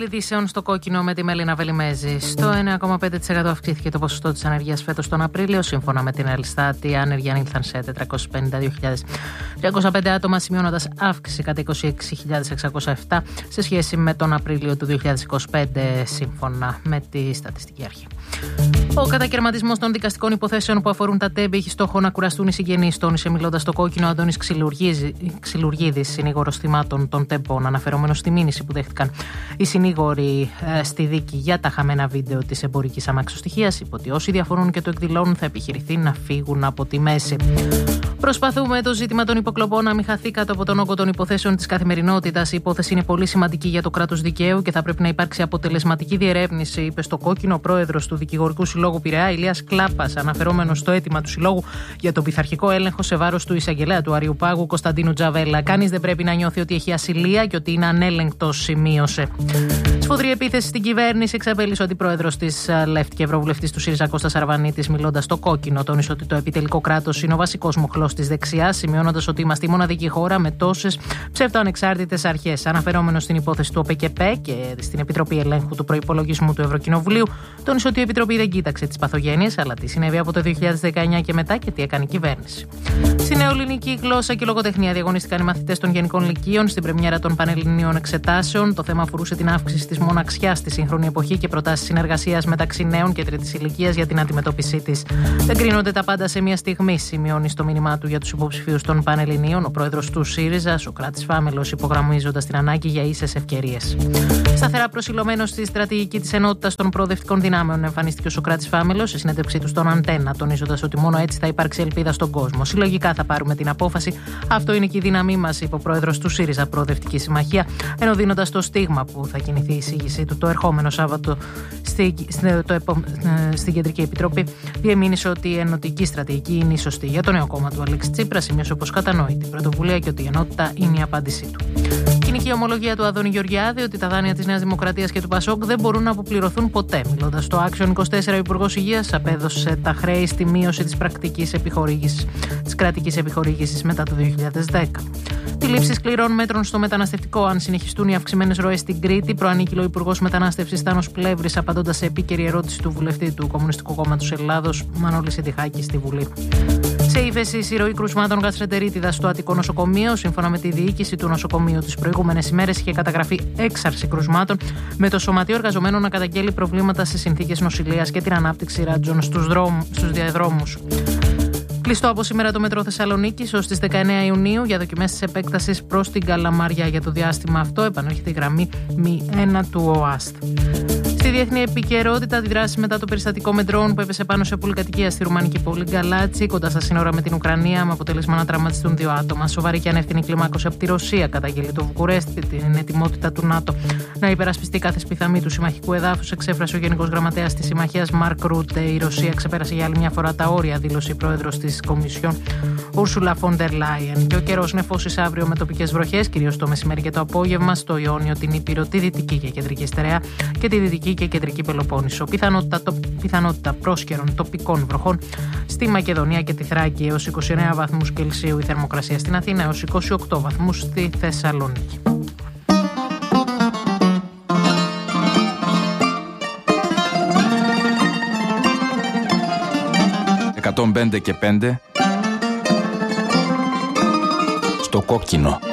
τίτλοι ειδήσεων στο κόκκινο με τη Μελίνα Βελιμέζη. Στο 1,5% αυξήθηκε το ποσοστό της ανεργίας φέτος τον Απρίλιο. Σύμφωνα με την Ελστάτ, οι άνεργοι ανήλθαν σε 452.305 άτομα, σημειώνοντας αύξηση κατά 26.607 σε σχέση με τον Απρίλιο του 2025, σύμφωνα με τη Στατιστική Αρχή. Ο κατακαιρματισμός των δικαστικών υποθέσεων που αφορούν τα ΤΕΜΠ έχει στόχο να κουραστούν οι συγγενείς, τόνισε μιλώντας στο κόκκινο Αντώνης Ξυλουργίδης, συνήγορος θυμάτων των ΤΕΜΠων, αναφερόμενος στη μήνυση που δέχτηκαν οι συνήγοροι στη δίκη για τα χαμένα βίντεο της εμπορικής αμαξοστοιχείας. Είπε ότι όσοι διαφωνούν και το εκδηλώνουν θα επιχειρηθεί να φύγουν από τη μέση. Προσπαθούμε το ζήτημα των υποκλοπών να μην χαθεί κάτω από τον όγκο των υποθέσεων της καθημερινότητας. Η υπόθεση είναι πολύ σημαντική για το κράτος δικαίου και θα πρέπει να υπάρξει αποτελεσματική διερεύνηση, είπε στο κόκκινο πρόεδρος του Δικηγορικού Συλλόγου Πειραιά, Ηλίας Κλάπας, αναφερόμενος στο αίτημα του Συλλόγου για τον πειθαρχικό έλεγχο σε βάρος του εισαγγελέα του Αριουπάγου Κωνσταντίνου Τζαβέλα. Κανείς δεν πρέπει να νιώθει ότι έχει ασυλία και ότι είναι ανέλεγκτος, σημείωσε. Σφοδρή επίθεση στην κυβέρνηση εξαπέλυσε ο αντιπρόεδρος της ΛΕΦΤ και ευρωβουλευτής του ΣΥΡΙΖΑ Κώστας Αρβανίτης, μιλώντας στο κόκκινο. Τόνισε ότι το επιτελικό κράτος είναι ο βασικός μοχλός της δεξιάς, σημειώνοντας ότι είμαστε η μοναδική χώρα με τόσες ψευτοανεξάρτητες αρχές. Αναφερόμενος στην υπόθεση του ΟΠΕΚΕΠΕ και στην Επιτροπή Ελέγχου του Προϋπολογισμού του Ευρωκοινοβουλίου, τόνισε ότι η Επιτροπή δεν κοίταξε τις παθογένειες, αλλά τι συνέβη από το 2019 και μετά και τι έκανε η κυβέρνηση. Στη νεοελληνική γλώσσα και λογοτεχνία διαγωνίστηκαν οι μαθητές των Γενικών Λυκείων στην πρεμιέρα των Πανελληνίων Εξετάσεων. Το θέμα αφορούσε την αύξηση της μοναξιάς στη σύγχρονη εποχή και προτάσεις συνεργασίας μεταξύ νέων και τρίτης ηλικίας για την αντιμετώπιση της. Δεν κρίνονται τα πάντα σε μια στιγμή, σημειώνει στο μήνυμά του για τους υποψηφίους των Πανελληνίων ο πρόεδρος του ΣΥΡΙΖΑ, Σωκράτης Φάμελος, υπογραμμίζοντας την ανάγκη για ίσες ευκαιρίες. Σταθερά προσιλωμένος στη στρατηγική της ενότητας των προοδευτικών δυνάμεων, εμφανίστηκε ο Σωκράτης Φάμελος σε συνέντευξή του στον Αντένα, τονίζοντας ότι μόνο έτσι θα υπάρξει ελπίδα στον κόσμο. Συλλογικά θα πάρουμε την απόφαση. Αυτό είναι και η δύναμή μας, είπε ο πρόεδρος του ΣΥΡΙΖΑ Προοδευτική Συμμαχία, ενώ δίνοντας το στίγμα που θα κινηθεί η εισήγησή του το ερχόμενο Σάββατο στην Κεντρική Επιτροπή, διεμήνυσε ότι η ενωτική στρατηγική είναι η σωστή. Για το νέο κόμμα του Αλέξη Τσίπρα, σημείωσε πως κατανοεί την πρωτοβουλία και ότι η ενότητα είναι η απάντησή του. Κοινική ομολογία του Αδόνη Γεωργιάδη ότι τα δάνεια της Νέας Δημοκρατίας και του ΠΑΣΟΚ δεν μπορούν να αποπληρωθούν ποτέ. Μιλώντας στο Action 24, ο Υπουργός Υγείας απέδωσε τα χρέη στη μείωση της κρατικής επιχορήγησης μετά το 2010. Τη λήψη σκληρών μέτρων στο μεταναστευτικό, αν συνεχιστούν οι αυξημένες ροές στην Κρήτη, προανήγγειλε ο Υπουργός Μετανάστευσης Στάνος Πλεύρης, απαντώντας σε επίκαιρη ερώτηση του βουλευτή του Κομμουνιστικού Κόμματος Ελλάδος, Μανώλη Σεντιχάκη, στη Βουλή. Σε ύφεση, η συρροή κρουσμάτων γαστρεντερίτιδας στο Αττικό νοσοκομείο. Σύμφωνα με τη διοίκηση του νοσοκομείου, τις προηγούμενες ημέρες είχε καταγραφεί έξαρση κρουσμάτων, με το Σωματείο Εργαζομένων να καταγγέλει προβλήματα σε συνθήκες νοσηλείας και την ανάπτυξη ράτζων στους διαδρόμους. Κλειστό από σήμερα το μετρό Θεσσαλονίκης ως τις 19 Ιουνίου για δοκιμές της επέκτασης προς την Καλαμάρια. Για το διάστημα αυτό επανέρχεται η γραμμή μη 1 του ΟΑΣΤ. Στη διεθνή επικαιρότητα, τη δράση μετά το περιστατικό με ντρόουν που έπεσε πάνω σε πολυκατοικία στη ρουμανική πόλη Γκαλάτσι, κοντά στα σύνορα με την Ουκρανία, με αποτέλεσμα να τραυματιστούν 2 άτομα. Σοβαρή και ανεύθυνη κλιμάκωση από τη Ρωσία, καταγγέλει το Βουκουρέστι, την ετοιμότητα του ΝΑΤΟ να υπερασπιστεί κάθε σπιθαμή του συμμαχικού εδάφους, εξέφρασε ο Γενικός Γραμματέας της Συμμαχίας Μαρκ Ρούτε. Η Ρωσία ξεπέρασε για άλλη μια φορά τα όρια, δήλωσε η πρόεδρος της Κομισιόν Ούρσουλα φον ντερ Λάιεν. Και ο καιρός νεφώσεις αύριο με τοπικές βροχές, κυρίως το μεσημέρι και το απόγευμα, στο Ιόνιο, την Ήπειρο, τη Δυτική και Κεντρική Στερεά και τη Δυτική και Κεντρική Πελοπόννησο. Πιθανότητα πρόσκαιρων τοπικών βροχών στη Μακεδονία και τη Θράκη, έως 29 βαθμούς Κελσίου η θερμοκρασία στην Αθήνα, έως 28 βαθμούς στη Θεσσαλονίκη. 105 και 5 στο κόκκινο.